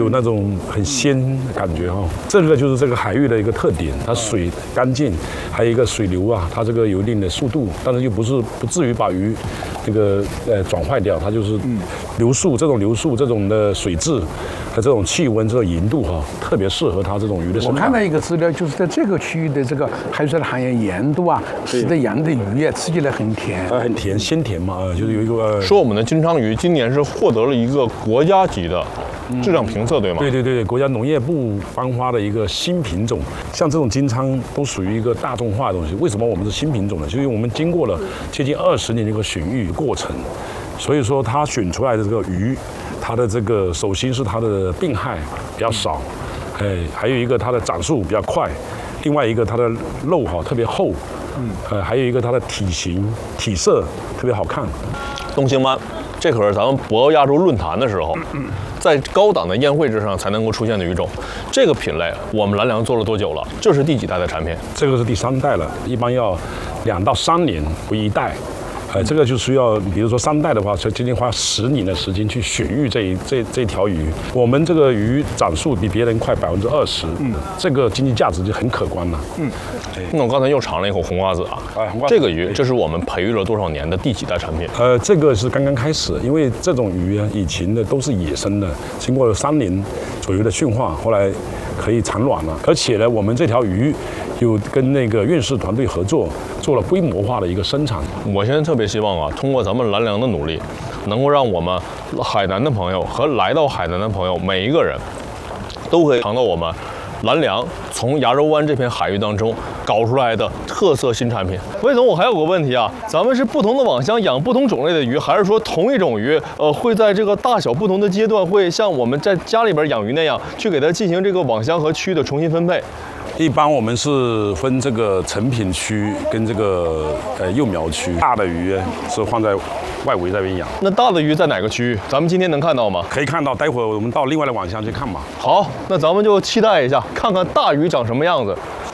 有那种很鲜的感觉哈。这个就是这个海域的一个特点，它水干净，还有一个水流啊，它这个有一定的速度，但是又不至于把鱼这个转坏掉，它就是流速这种的水质和这种气温这个盐度哈，特别适合它这种鱼的生长。 我看到一个资料，就是在这个区域的这个海水的含盐度啊，使得洋的鱼也吃起来很甜， 很甜，鲜甜嘛，就是有一个说我们的金鲳鱼今年是获得了一个国家级的质量评测，对吗？ 对，国家农业部颁发的一个新品种，像这种金鲳都属于一个大众化的东西。为什么我们是新品种呢？就是因为我们经过了接近20年的一个选育过程，所以说它选出来的这个鱼，它的这个首先是它的病害比较少，还有一个它的长速比较快，另外一个它的肉特别厚，还有一个它的体型体色特别好看。 东星斑，这可是咱们博鳌亚洲论坛的时候，在高档的宴会之上才能够出现的鱼种。这个品类我们蓝粮做了多久了？这是第几代的产品？这个是第3代了，一般要2到3年为一代。这个就需要，比如说3代的话，就仅仅花10年的时间去选育这条鱼。我们这个鱼长速比别人快20%，这个经济价值就很可观了。 那我刚才又尝了一口红瓜子啊，这个鱼这是我们培育了多少年的第几代产品？ 这个是刚刚开始，因为这种鱼以前的都是野生的，经过了3年左右的驯化，后来可以产卵了。而且呢，我们这条鱼有跟那个院士团队合作，做了规模化的一个生产。 我现在特别希望啊，通过咱们蓝粮的努力，能够让我们海南的朋友和来到海南的朋友每一个人，都可以尝到我们蓝粮从牙洲湾这片海域当中搞出来的特色新产品。魏总，我还有个问题啊，咱们是不同的网箱养不同种类的鱼，还是说同一种鱼，会在这个大小不同的阶段，会像我们在家里边养鱼那样，去给它进行这个网箱和区域的重新分配？ 一般我们是分这个成品区跟这个幼苗区，大的鱼是放在外围那边养。 那大的鱼在哪个区域？咱们今天能看到吗？ 可以看到，待会儿我们到另外的网箱去看吧。 好，那咱们就期待一下，看看大鱼长什么样子。